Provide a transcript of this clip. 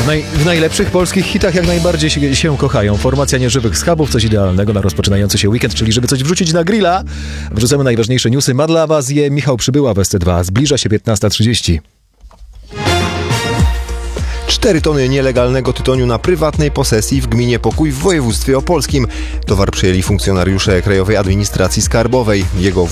W najlepszych polskich hitach jak najbardziej się kochają. Formacja nieżywych schabów, coś idealnego na rozpoczynający się weekend, czyli żeby coś wrzucić na grilla. Wrzucamy najważniejsze newsy. Ma dla was je Michał Przybyła w SC2. Zbliża się 15:30. 4 tony nielegalnego tytoniu na prywatnej posesji w gminie Pokój w województwie opolskim. Towar przejęli funkcjonariusze Krajowej Administracji Skarbowej. Jego